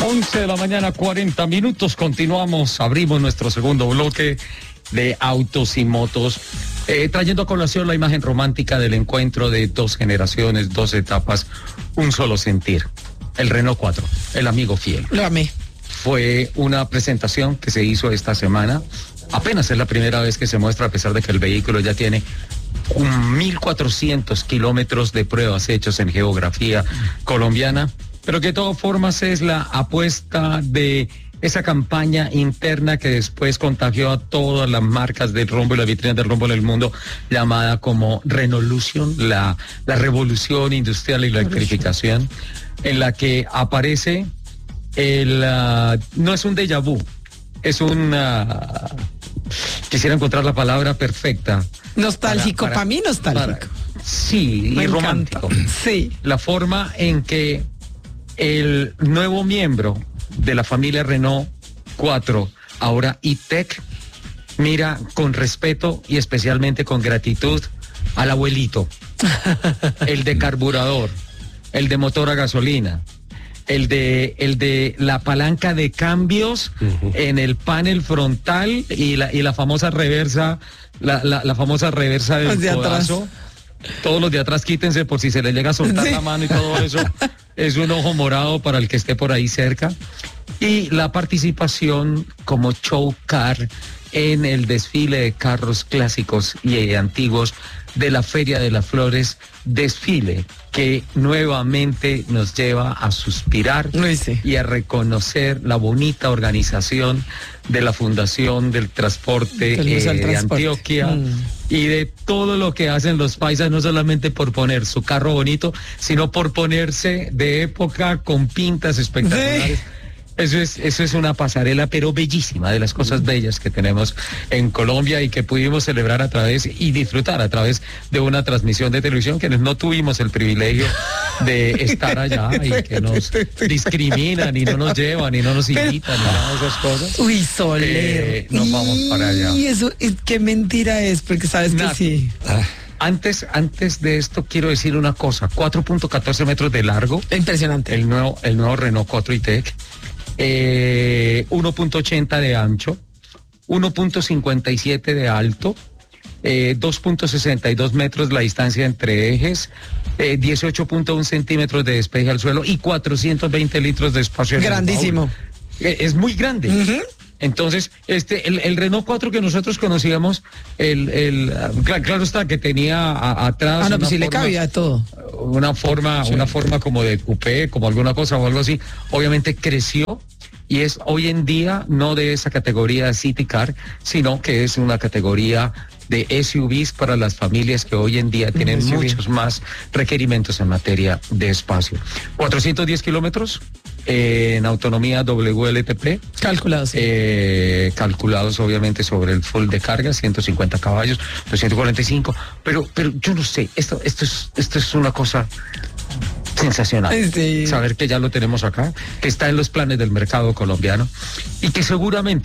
11 de la mañana, 40 minutos. Continuamos, abrimos nuestro segundo bloque de autos y motos, trayendo a colación la imagen romántica del encuentro de dos generaciones, dos etapas, un solo sentir. El Renault 4, el amigo fiel. Lo amé. Fue una presentación que se hizo esta semana. Apenas es la primera vez que se muestra, a pesar de que el vehículo ya tiene 1.400 kilómetros de pruebas hechos en geografía colombiana, pero que de todas formas es la apuesta de esa campaña interna que después contagió a todas las marcas del rombo y las vitrinas del rombo en el mundo, llamada como Renaulution, la revolución industrial y la electrificación, en la que aparece no es un déjà vu, es quisiera encontrar la palabra perfecta. Nostálgico, para mí nostálgico. Sí, Me y encanta. romántico. Sí. La forma en que el nuevo miembro de la familia Renault 4, ahora E-Tech, mira con respeto y especialmente con gratitud al abuelito, el de carburador, el de motor a gasolina, el de la palanca de cambios en el panel frontal y la famosa reversa, la famosa reversa del Los de codazo. Todos los de atrás quítense por si se les llega a soltar la mano y todo eso. Es un ojo morado para el que esté por ahí cerca. Y la participación como show car en el desfile de carros clásicos y antiguos de la Feria de las Flores, desfile que nuevamente nos lleva a suspirar y a reconocer la bonita organización de la Fundación del Transporte de Antioquia y de todo lo que hacen los paisas, no solamente por poner su carro bonito, sino por ponerse de época con pintas espectaculares. Eso es una pasarela, pero bellísima, de las cosas bellas que tenemos en Colombia y que pudimos celebrar a través y disfrutar a través de una transmisión de televisión, quienes no tuvimos el privilegio de estar allá y que nos discriminan y no nos llevan y no nos invitan ni nada de esas cosas. Uy, Soler. Nos vamos para allá. Y eso, qué mentira es, porque sabes que sí. Antes de esto quiero decir una cosa, 4.14 metros de largo. Impresionante. El nuevo Renault 4 E-Tech. 1.80 de ancho, 1.57 de alto, 2.62 metros la distancia entre ejes, 18.1 centímetros de despeje al suelo y 420 litros de espacio. Grandísimo. Es muy grande. Entonces, el Renault 4 que nosotros conocíamos, claro está que tenía atrás. Pues sí le cabía todo. Una forma como de coupé, como alguna cosa o algo así. Obviamente creció y es hoy en día no de esa categoría City Car, sino que es una categoría de SUVs para las familias que hoy en día tienen muchos más requerimientos en materia de espacio. 410 kilómetros en autonomía WLTP. Calculados. Calculados obviamente sobre el full de carga, 150 caballos, 245. Pero yo no sé, esto es una cosa sensacional. Sí. Saber que ya lo tenemos acá, que está en los planes del mercado colombiano y que seguramente